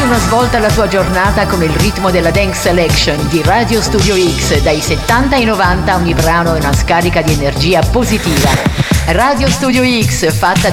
una svolta alla tua giornata con il ritmo della Dance Selection di Radio Studio X. Dai 70 ai 90 ogni brano è una scarica di energia positiva. Radio Studio X, fatta